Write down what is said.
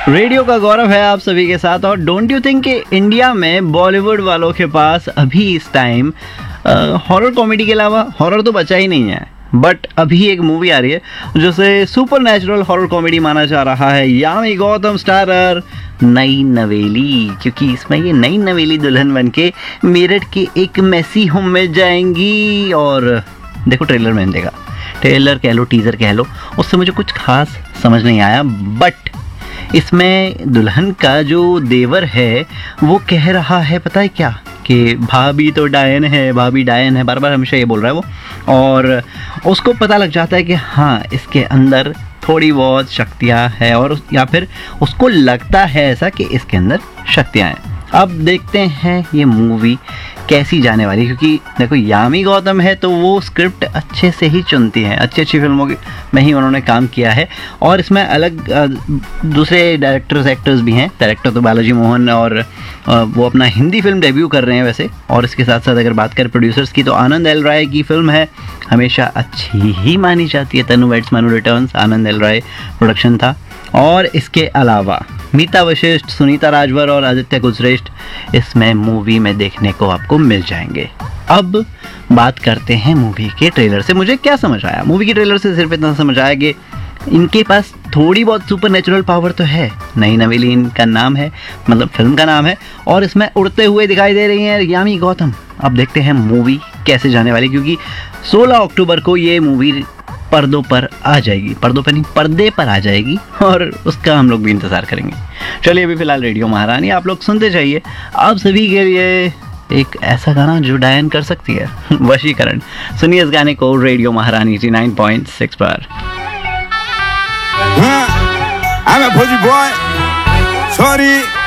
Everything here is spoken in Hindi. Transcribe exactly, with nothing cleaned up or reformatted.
रेडियो का गौरव है आप सभी के साथ। और डोंट यू थिंक कि इंडिया में बॉलीवुड वालों के पास अभी इस टाइम हॉरर कॉमेडी के अलावा हॉरर तो बचा ही नहीं है, बट अभी एक मूवी आ रही है जिसे सुपर नेचुरल हॉरर कॉमेडी माना जा रहा है। यामी गौतम स्टारर नई नवेली, क्योंकि इसमें ये नई नवेली दुल्हन बनके मेरठ के एक मैसी होम में जाएंगी। और देखो ट्रेलर मैंने देखा, ट्रेलर कह लो टीजर कह लो, उससे मुझे कुछ खास समझ नहीं आया, बट इसमें दुल्हन का जो देवर है वो कह रहा है पता है क्या, कि भाभी तो डायन है, भाभी डायन है, बार बार हमेशा ये बोल रहा है वो। और उसको पता लग जाता है कि हाँ इसके अंदर थोड़ी बहुत शक्तियाँ हैं, और या फिर उसको लगता है ऐसा कि इसके अंदर शक्तियाँ हैं। अब देखते हैं ये मूवी कैसी जाने वाली, क्योंकि देखो यामी गौतम है तो वो स्क्रिप्ट अच्छे से ही चुनती हैं, अच्छी अच्छी फिल्मों में ही उन्होंने काम किया है। और इसमें अलग दूसरे डायरेक्टर्स एक्टर्स भी हैं। डायरेक्टर तो बालाजी मोहन, और वो अपना हिंदी फिल्म डेब्यू कर रहे हैं वैसे। और इसके साथ साथ अगर बात करें प्रोड्यूसर्स की, तो आनंद एल राय की फिल्म है, हमेशा अच्छी ही मानी जाती है। तनु वेड्स मनु रिटर्न्स, आनंद एल राय प्रोडक्शन था। और इसके अलावा मीता वशिष्ठ, सुनीता राजवर और आदित्य कुलश्रेष्ठ इसमें मूवी में देखने को आपको मिल जाएंगे। अब बात करते हैं मूवी के ट्रेलर से मुझे क्या समझ आया। मूवी के ट्रेलर से सिर्फ इतना समझ आया कि इनके पास थोड़ी बहुत सुपर नेचुरल पावर तो है। नई नवेली इनका नाम है, मतलब फिल्म का नाम है, और इसमें उड़ते हुए दिखाई दे रही हैं यामी गौतम। अब देखते हैं मूवी कैसे जाने वाली, क्योंकि सोलह अक्टूबर को ये मूवी पर्दों पर आ जाएगी, पर्दों पर नहीं पर्दे पर आ जाएगी, और उसका हम लोग भी इंतज़ार करेंगे। चलिए अभी फिलहाल रेडियो महारानी आप लोग सुनते जाइए। आप सभी के लिए एक ऐसा गाना जो डायन कर सकती है, वशीकरण। सुनिए इस गाने को रेडियो महारानी नवासी पॉइंट सिक्स पर। I'm a Pudgy boy, sorry.